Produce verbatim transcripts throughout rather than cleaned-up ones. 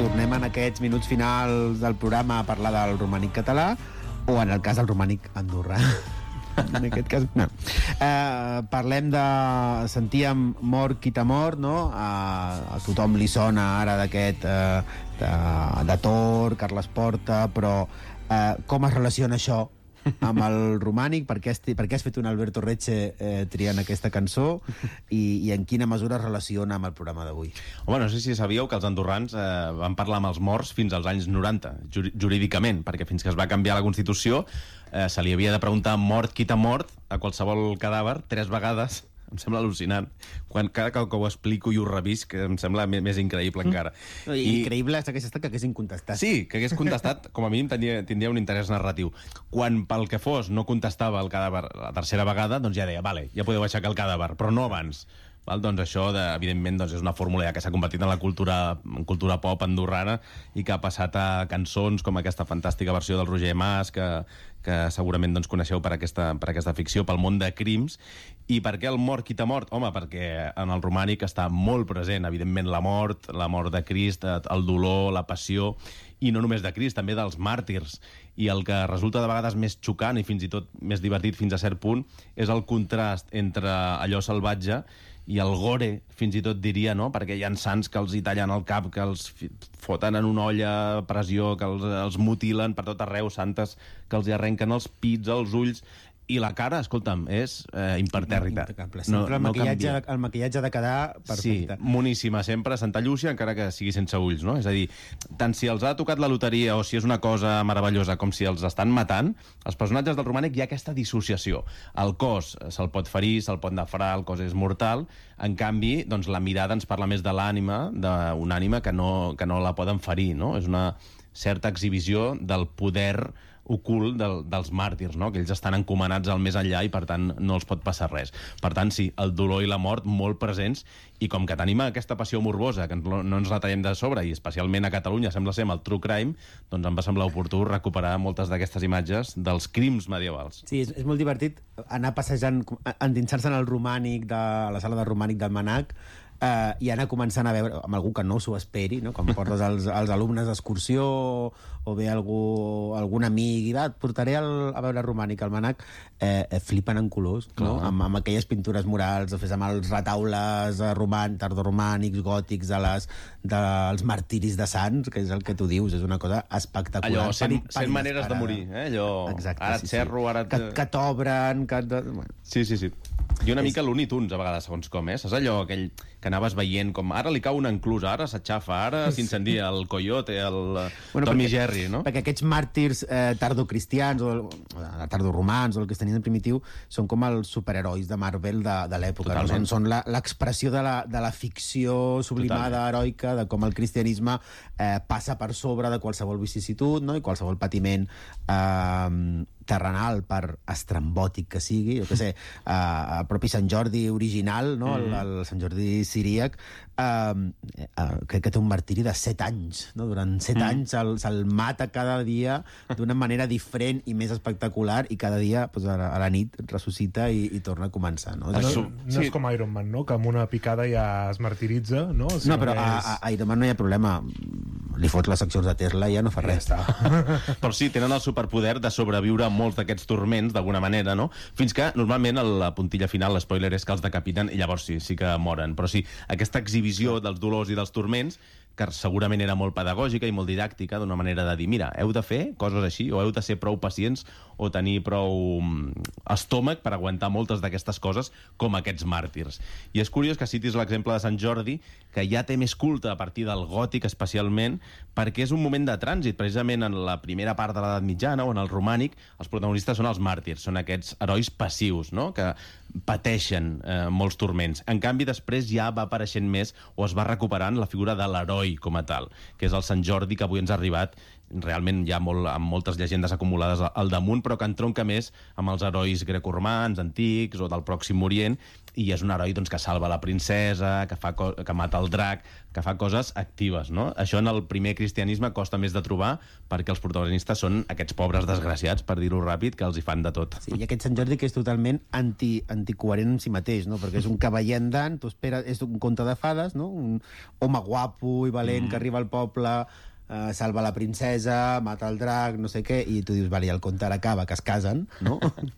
tornem en aquests minuts finals del programa a parlar del romànic català o en el cas del romànic andorrà. En aquest cas, no. Eh, parlem de... Sentíem Mort qui t'ha mort, no? A, a tothom li sona ara d'aquest eh, de, de Tor, Carles Porta, però eh, com es relaciona això amb el romànic? Per què has, per què has fet un Alberto Recce eh, triant aquesta cançó i, i en quina mesura es relaciona amb el programa d'avui? Home, no sé si sabíeu que els andorrans eh, van parlar amb els morts fins als anys noranta, jurídicament, perquè fins que es va canviar la Constitució eh, se li havia de preguntar mort qui t'ha mort a qualsevol cadàver tres vegades. Em sembla al·lucinant. Quan cada cop que ho explico i ho revisc, em sembla més, més increïble encara. Mm. I, I increïble és que hagués estat que haguessin contestat. Sí, que hagués contestat, com a mínim tindria, tindria un interès narratiu. Quan pel que fos no contestava el cadàver la tercera vegada, doncs ja deia, vale, ja podeu aixecar el cadàver, però no abans. Val? Doncs això, de, evidentment, doncs és una fórmula ja que s'ha convertit en la cultura, en cultura pop andorrana i que ha passat a cançons com aquesta fantàstica versió del Roger Mas, que, que segurament doncs, coneixeu per aquesta, per aquesta ficció, pel món de crims. I per què el mort qui t'ha mort? Home, perquè en el romànic està molt present, evidentment, la mort, la mort de Crist, el dolor, la passió, i no només de Crist, també dels màrtirs. I el que resulta de vegades més xocant i fins i tot més divertit fins a cert punt és el contrast entre allò salvatge i el gore, fins i tot diria, no? Perquè hi ha sants que els hi tallen el cap, que els foten en una olla a pressió, que els, els mutilen per tot arreu, santes que els hi arrenquen els pits, els ulls, i la cara, escolta'm, és eh, impertèrrita. Sempre no, el, maquillatge, no el maquillatge ha de quedar perfecte. Sí, moníssima, sempre Santa Llúcia, encara que sigui sense ulls, no? És a dir, tant si els ha tocat la loteria o si és una cosa meravellosa com si els estan matant, els personatges del romànic hi ha aquesta dissociació. El cos se'l pot ferir, se'l pot nafrar, el cos és mortal, en canvi, doncs, la mirada ens parla més de l'ànima, d'una ànima que no, que no la poden ferir, no? És una certa exhibició del poder ocult del, dels màrtirs, no? Que ells estan encomanats al més enllà i per tant no els pot passar res. Per tant sí, el dolor i la mort molt presents, i com que tenim aquesta passió morbosa que no, no ens la tallem de sobre, i especialment a Catalunya sembla ser amb el true crime, doncs em va semblar oportú recuperar moltes d'aquestes imatges dels crims medievals. Sí, és, és molt divertit anar passejant, endinsar-se en el romànic de la sala de romànic del Manac, Uh, i anar començant a veure amb algú que no s'ho esperi, no? Quan portes els, els alumnes d'excursió o, o ve algú, algun amic i va, et portaré el, a veure romànic al Manac, eh, eh, flipen en colors, no? amb, amb aquelles pintures murals, fes amb els retaules eh, roman, tardoromànics, gòtics de les, dels martiris de sants, que és el que tu dius, és una cosa espectacular. Allò, cent, cent maneres de morir, eh? Allò, exacte, ara et sí, serro, ara... Et... Que, que t'obren, que... Bueno. Sí, sí, sí. I una és... mica Looney Tunes, a vegades, segons com, eh? Saps allò, aquell que anaves veient com ara li cau una enclusa, ara s'aixafa, ara s'incendia el coyote, el bueno, Tom i Jerry, no? Perquè aquests màrtirs eh, tardocristians o, o tardoromans o el cristianisme primitiu són com els superherois de Marvel de, de l'època. No? Són, són l'expressió de, la, de la ficció sublimada, totalment heroica, de com el cristianisme eh, passa per sobre de qualsevol vicisitud, no? I qualsevol patiment eh, terrenal, per estrambòtic que sigui, jo què sé, eh, el propi Sant Jordi original, no? Mm. el, el Sant Jordi siríac, eh, eh, crec que té un martiri de set anys, no? Durant set mm. anys se'l se mata cada dia d'una manera diferent i més espectacular, i cada dia pues, a, la, a la nit ressuscita i, i torna a començar, no? No, no sí. És com Iron Man, no? Que amb una picada ja es martiritza, no? Si no, però és... a, a Iron Man no hi ha problema, li fots les seccions de Tesla i ja no fa res. Ja està. Però sí, tenen el superpoder de sobreviure a molts d'aquests turments, d'alguna manera, no? Fins que, normalment, a la puntilla final, l'espoiler és que els decapiten i llavors sí, sí que moren. Però sí, aquesta exhibició dels dolors i dels turments, que segurament era molt pedagògica i molt didàctica, d'una manera de dir, mira, heu de fer coses així, o heu de ser prou pacients, o tenir prou estómac per aguantar moltes d'aquestes coses, com aquests màrtirs. I és curiós que citis l'exemple de Sant Jordi, que ja té més culte a partir del gòtic, especialment, perquè és un moment de trànsit. Precisament en la primera part de l'edat mitjana, o en el romànic, els protagonistes són els màrtirs, són aquests herois passius, no?, que pateixen eh, molts turments. En canvi, després ja va apareixent més, o es va recuperant la figura de l'heroi com a tal, que és el Sant Jordi que avui ens ha arribat, realment hi ha molt, amb moltes llegendes acumulades al damunt, però que entronca més amb els herois grecoromans, antics o del Pròxim Orient, i és un heroi doncs, que salva la princesa, que, fa que mata el drac, que fa coses actives, no? Això en el primer cristianisme costa més de trobar perquè els protagonistes són aquests pobres desgraciats, per dir-ho ràpid, que els hi fan de tot. Sí, i aquest Sant Jordi que és totalment anti, anticoherent en si mateix, no? Perquè és un cavaller andant, tu esperes, és un conte de fades, no? Un home guapo i valent mm. que arriba al poble, eh, salva la princesa, mata el drac, no sé què, i tu dius, vale, i el conte ara acaba, que es casen, no?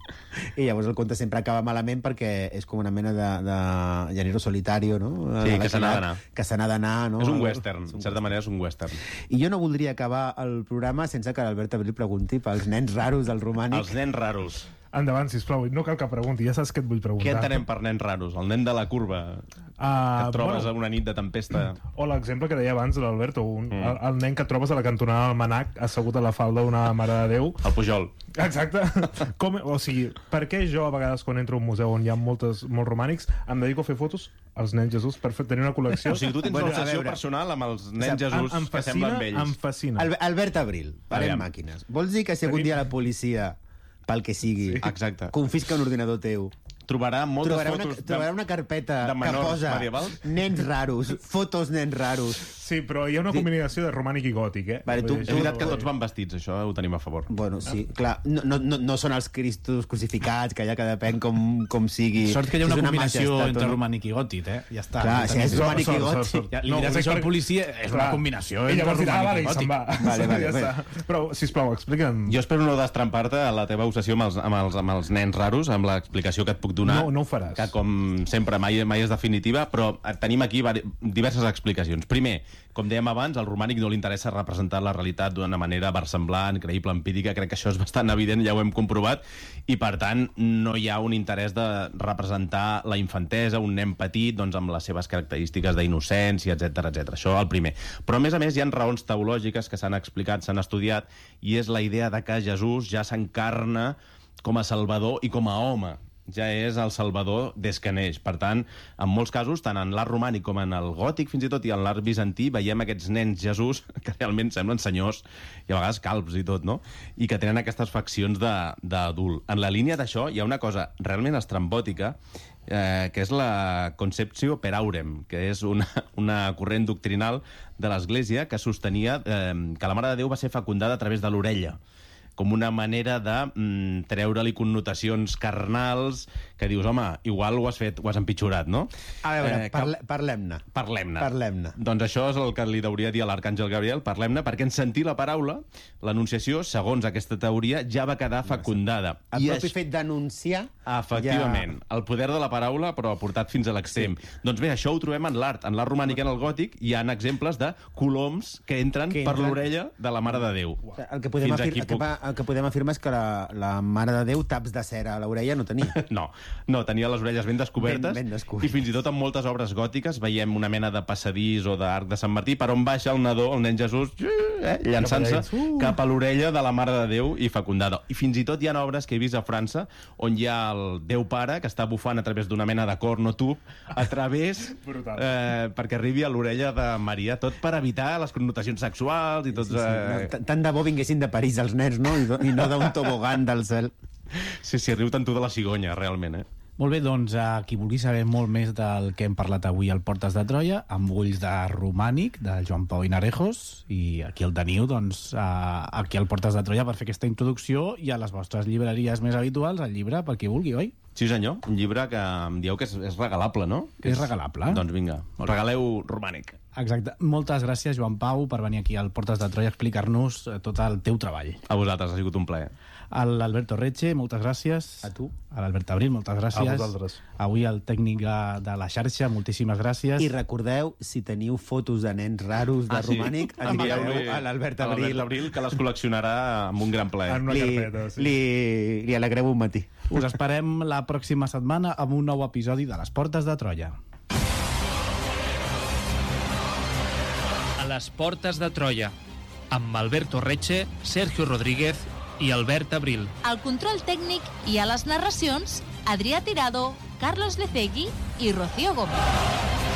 I llavors el conte sempre acaba malament perquè és com una mena de, de llanero solitario, no? Sí, que se n'ha d'anar. Que se n'ha d'anar, no? És un western, en certa manera és un western. I jo no voldria acabar el programa sense que l'Albert Abril pregunti pels nens raros del romànic. Els nens raros. Endavant, sisplau, no cal que pregunti, ja saps què et vull preguntar. Què entenem per nens raros? El nen de la curva, uh, que et trobes bueno, una nit de tempesta. O l'exemple que deia abans l'Alberto, un, mm. el, el nen que et trobes a la cantonada del Manac assegut a la falda d'una Mare de Déu. El Pujol. Exacte. Com, o sigui, per què jo a vegades quan entro a un museu on hi ha moltes, molts romànics em dedico a fer fotos als nens Jesús per tenir una col·lecció? O sigui, tu tens bueno, una obsessió personal amb els nens Jesús em, em fascina, que semblen vells. Em fascina. Al, Albert Abril, parem màquines. Vols dir que si algun dia la policia, pel que sigui, sí. Exacte, confisca un ordinador teu, trobarà moltes trobarà fotos... Una, de, trobarà una carpeta que posa medievals? Nens raros, fotos nens raros. Sí, però hi ha una combinació de romànic i gòtic, eh? Vale, tu, és veritat que tots van vestits, això ho tenim a favor. Bueno, sí, ah. clar, no, no, no són els cristos crucificats, que ja que depèn com, com sigui... Sort que hi ha una, una combinació majestat, entre no? romànic i gòtic, eh? Ja està. Clar, si és romànic i gòtic... Ja, li diràs això al policia, és una combinació entre romànic i gòtic. Vale, vale, ja però, sisplau, explica'm... Jo espero no destrampar-te la teva obsessió amb els, amb els, amb els nens raros, amb l'explicació que et puc donar. No, no ho faràs. Que, com sempre, mai, mai és definitiva, però tenim aquí diverses explicacions. Primer, com dèiem abans, al romànic no li interessa representar la realitat d'una manera versemblant, creïble, empírica. Crec que això és bastant evident, ja ho hem comprovat, i per tant no hi ha un interès de representar la infantesa, un nen petit, doncs, amb les seves característiques d'innocència, etcètera, etcètera. Això el primer. Però a més a més hi ha raons teològiques que s'han explicat, s'han estudiat, i és la idea de que Jesús ja s'encarna com a salvador i com a home. Ja és el salvador des que neix. Per tant, en molts casos, tant en l'art romànic com en el gòtic, fins i tot, i en l'art bizantí, veiem aquests nens Jesús que realment semblen senyors, i a vegades calbs i tot, no? I que tenen aquestes faccions d'adult. En la línia d'això hi ha una cosa realment estrambòtica, eh, que és la concepció per aurem, que és una, una corrent doctrinal de l'Església que sostenia eh, que la Mare de Déu va ser fecundada a través de l'orella, com una manera de mm, treure-li connotacions carnals, que dius, home, igual ho has fet, ho has empitjorat, no? A veure, eh, parle parlem-ne. Parlem-ne. Parlem-ne. Doncs això és el que li hauria de dir a l'Arcàngel Gabriel, parlem-ne, perquè en sentir la paraula, l'Anunciació, segons aquesta teoria, ja va quedar fecundada. El I propi això... fet d'anunciar... Efectivament, ja... el poder de la paraula, però portat fins a l'extrem. Sí. Doncs bé, això ho trobem en l'art. En l'art romànic i en el gòtic hi ha exemples de coloms que entren, que entren... per l'orella de la Mare de Déu. El que podem, afir... el que, va... el que podem afirmar és que la, la Mare de Déu taps de cera a l'orella no tenia. No, no, tenia les orelles ben descobertes, ben, ben descobertes. I fins i tot en moltes obres gòtiques veiem una mena de passadís o d'arc de Sant Martí per on baixa el nadó, el nen Jesús, eh, llançant-se uh. cap a l'orella de la Mare de Déu i fecundada. I fins i tot hi ha obres que he vist a França on hi ha el Déu Pare que està bufant a través d'una mena de corn o tub a través eh, perquè arribi a l'orella de Maria, tot per evitar les connotacions sexuals i tots... Sí, sí, sí. No, tant de bo vinguessin de París els nens, no? I, i no d'un tobogán del cel. Sí, sí, riu tant tu de la cigonya, realment, eh? Molt bé, doncs, a qui vulgui saber molt més del que hem parlat avui al Portes de Troia, amb ulls de romànic, de Joan Pau Hinarejos, i aquí el teniu, doncs, aquí al Portes de Troia per fer aquesta introducció, i a les vostres llibreries més habituals, el llibre per qui vulgui, oi? Sí, senyor, un llibre que em dieu que és, és regalable, no? Que és regalable. Doncs vinga, regaleu romànic. Exacte. Moltes gràcies, Joan Pau, per venir aquí al Portes de Troia a explicar-nos tot el teu treball. A vosaltres, ha sigut un plaer. A l'Alberto Reche, moltes gràcies. A tu. A l'Albert Abril, moltes gràcies. A vosaltres. Avui el tècnic de la xarxa, moltíssimes gràcies. I recordeu, si teniu fotos de nens raros de ah, sí? romànic, envieu a l'Albert Abril. A l'Albert Abril, que les col·leccionarà amb un gran plaer. En una li, carpeta, sí. Li, li alegreu un matí. Us esperem la pròxima setmana amb un nou episodi de Les Portes de Troia. A les Portes de Troia, amb Alberto Reche, Sergio Rodríguez i Albert Abril. Al control tècnic i a les narracions, Adrià Tirado, Carlos Lecegui i Rocío Gómez.